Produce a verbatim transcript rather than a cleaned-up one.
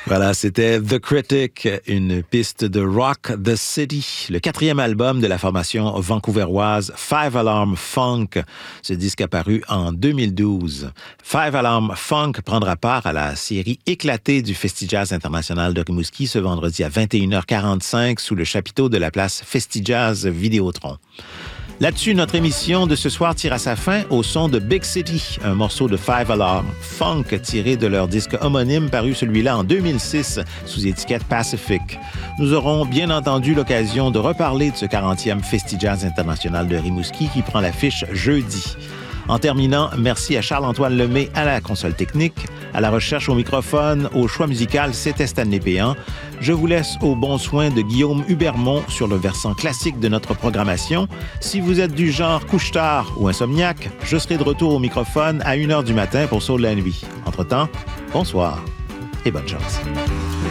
Voilà, c'était The Critic, une piste de Rock the City, le quatrième album de la formation vancouveroise Five Alarm Funk. Ce disque apparu en deux mille douze. Five Alarm Funk prendra part à la série éclatée du Festi-Jazz International de Rimouski ce vendredi à vingt et une heures quarante-cinq sous le chapiteau de la place Festi-Jazz Vidéotron. Là-dessus, notre émission de ce soir tire à sa fin au son de Big City, un morceau de Five Alarm Funk tiré de leur disque homonyme paru celui-là en deux mille six sous étiquette Pacific. Nous aurons bien entendu l'occasion de reparler de ce quarantième Festi-Jazz International de Rimouski qui prend l'affiche jeudi. En terminant, merci à Charles-Antoine Lemay à la console technique, à la recherche au microphone, au choix musical, c'était Stanley Péan. Je vous laisse au bon soin de Guillaume Hubermont sur le versant classique de notre programmation. Si vous êtes du genre couche-tard ou insomniaque, je serai de retour au microphone à une heure du matin pour Saut de la nuit. Entre-temps, bonsoir et bonne chance.